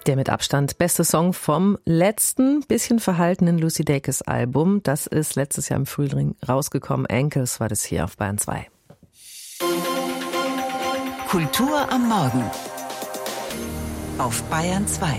Der mit Abstand beste Song vom letzten, bisschen verhaltenen Lucy Dacus Album. Das ist letztes Jahr im Frühling rausgekommen. Ankles war das hier auf Bayern 2. Kultur am Morgen auf Bayern 2.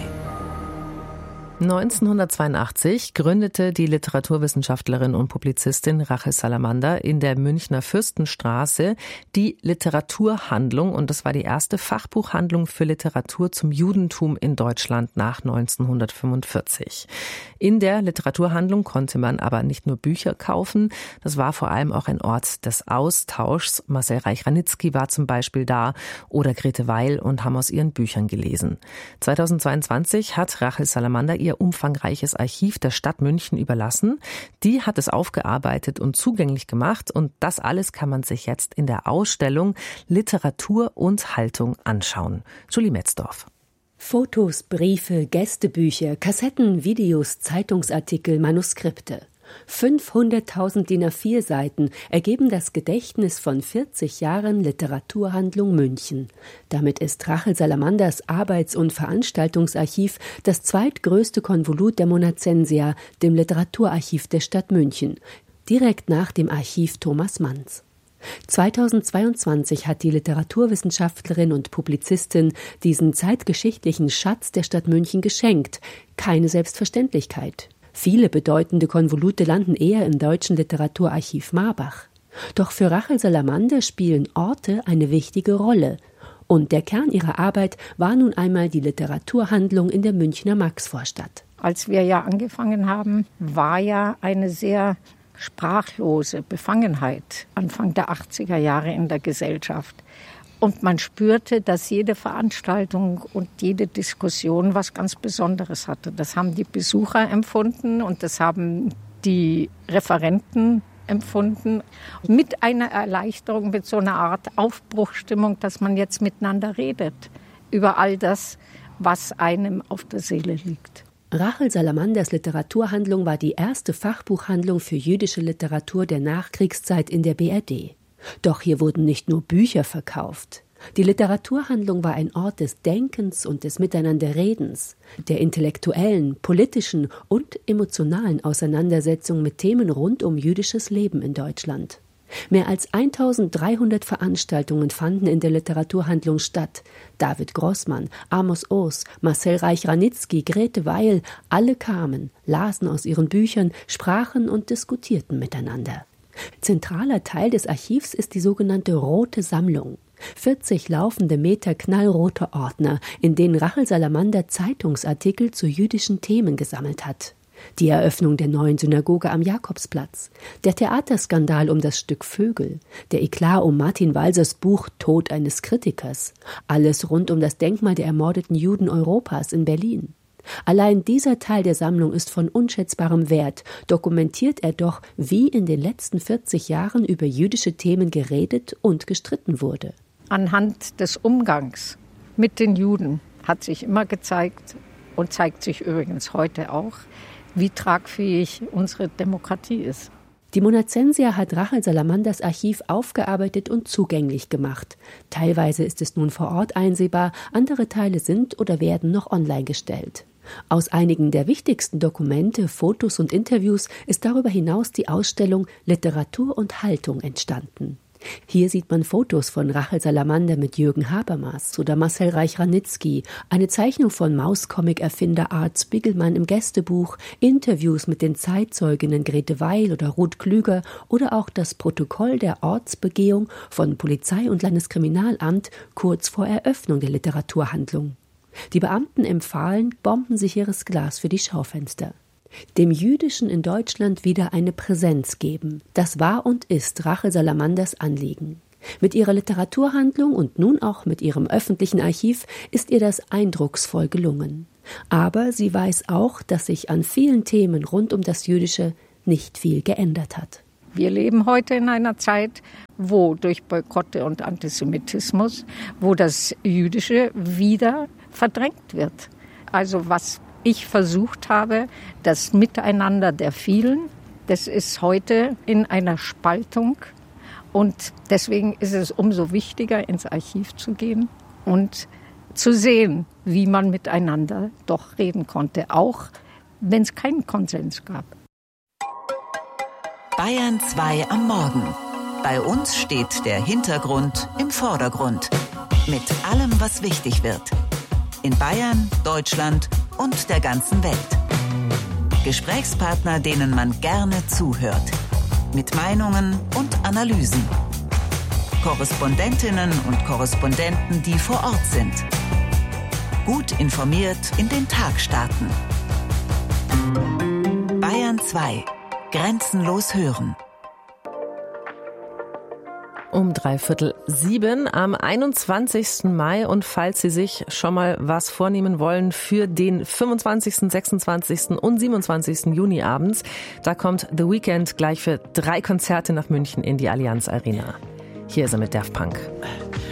1982 gründete die Literaturwissenschaftlerin und Publizistin Rachel Salamander in der Münchner Fürstenstraße die Literaturhandlung, und das war die erste Fachbuchhandlung für Literatur zum Judentum in Deutschland nach 1945. In der Literaturhandlung konnte man aber nicht nur Bücher kaufen, das war vor allem auch ein Ort des Austauschs. Marcel Reich-Ranitzky war zum Beispiel da oder Grete Weil und haben aus ihren Büchern gelesen. 2022 hat Rachel Salamander ihr umfangreiches Archiv der Stadt München überlassen. Die hat es aufgearbeitet und zugänglich gemacht, und das alles kann man sich jetzt in der Ausstellung Literatur und Haltung anschauen. Julie Metzdorf. Fotos, Briefe, Gästebücher, Kassetten, Videos, Zeitungsartikel, Manuskripte. 500.000 DIN A4 Seiten ergeben das Gedächtnis von 40 Jahren Literaturhandlung München. Damit ist Rachel Salamanders Arbeits- und Veranstaltungsarchiv das zweitgrößte Konvolut der Monacensia, dem Literaturarchiv der Stadt München, direkt nach dem Archiv Thomas Manns. 2022 hat die Literaturwissenschaftlerin und Publizistin diesen zeitgeschichtlichen Schatz der Stadt München geschenkt. Keine Selbstverständlichkeit. Viele bedeutende Konvolute landen eher im Deutschen Literaturarchiv Marbach. Doch für Rachel Salamander spielen Orte eine wichtige Rolle. Und der Kern ihrer Arbeit war nun einmal die Literaturhandlung in der Münchner Maxvorstadt. Als wir ja angefangen haben, war ja eine sehr sprachlose Befangenheit Anfang der 80er Jahre in der Gesellschaft. Und man spürte, dass jede Veranstaltung und jede Diskussion was ganz Besonderes hatte. Das haben die Besucher empfunden und das haben die Referenten empfunden. Mit einer Erleichterung, mit so einer Art Aufbruchstimmung, dass man jetzt miteinander redet über all das, was einem auf der Seele liegt. Rachel Salamanders Literaturhandlung war die erste Fachbuchhandlung für jüdische Literatur der Nachkriegszeit in der BRD. Doch hier wurden nicht nur Bücher verkauft. Die Literaturhandlung war ein Ort des Denkens und des Miteinanderredens, der intellektuellen, politischen und emotionalen Auseinandersetzung mit Themen rund um jüdisches Leben in Deutschland. Mehr als 1300 Veranstaltungen fanden in der Literaturhandlung statt. David Grossmann, Amos Oz, Marcel Reich-Ranitzky, Grete Weil, alle kamen, lasen aus ihren Büchern, sprachen und diskutierten miteinander. Zentraler Teil des Archivs ist die sogenannte Rote Sammlung. 40 laufende Meter knallrote Ordner, in denen Rachel Salamander Zeitungsartikel zu jüdischen Themen gesammelt hat. Die Eröffnung der neuen Synagoge am Jakobsplatz, der Theaterskandal um das Stück Vögel, der Eklat um Martin Walsers Buch Tod eines Kritikers, alles rund um das Denkmal der ermordeten Juden Europas in Berlin. Allein dieser Teil der Sammlung ist von unschätzbarem Wert, dokumentiert er doch, wie in den letzten 40 Jahren über jüdische Themen geredet und gestritten wurde. Anhand des Umgangs mit den Juden hat sich immer gezeigt und zeigt sich übrigens heute auch, wie tragfähig unsere Demokratie ist. Die Monacensia hat Rachel Salamanders Archiv aufgearbeitet und zugänglich gemacht. Teilweise ist es nun vor Ort einsehbar, andere Teile sind oder werden noch online gestellt. Aus einigen der wichtigsten Dokumente, Fotos und Interviews ist darüber hinaus die Ausstellung Literatur und Haltung entstanden. Hier sieht man Fotos von Rachel Salamander mit Jürgen Habermas oder Marcel Reich-Ranitzky, eine Zeichnung von Mauscomic-Erfinder Art Spiegelmann im Gästebuch, Interviews mit den Zeitzeuginnen Grete Weil oder Ruth Klüger oder auch das Protokoll der Ortsbegehung von Polizei und Landeskriminalamt kurz vor Eröffnung der Literaturhandlung. Die Beamten empfahlen bombensicheres Glas für die Schaufenster. Dem Jüdischen in Deutschland wieder eine Präsenz geben. Das war und ist Rachel Salamanders Anliegen. Mit ihrer Literaturhandlung und nun auch mit ihrem öffentlichen Archiv ist ihr das eindrucksvoll gelungen. Aber sie weiß auch, dass sich an vielen Themen rund um das Jüdische nicht viel geändert hat. Wir leben heute in einer Zeit, wo durch Boykotte und Antisemitismus, wo das Jüdische wieder verdrängt wird. Also was ich versucht habe, das Miteinander der vielen, das ist heute in einer Spaltung. Und deswegen ist es umso wichtiger, ins Archiv zu gehen und zu sehen, wie man miteinander doch reden konnte, auch wenn es keinen Konsens gab. Bayern 2 am Morgen. Bei uns steht der Hintergrund im Vordergrund. Mit allem, was wichtig wird. In Bayern, Deutschland und der ganzen Welt. Gesprächspartner, denen man gerne zuhört. Mit Meinungen und Analysen. Korrespondentinnen und Korrespondenten, die vor Ort sind. Gut informiert in den Tag starten. Bayern 2. Grenzenlos hören. Um 6:45 am 21. Mai. Und falls Sie sich schon mal was vornehmen wollen für den 25., 26. und 27. Juni abends, da kommt The Weeknd gleich für 3 Konzerte nach München in die Allianz Arena. Hier ist er mit Daft Punk.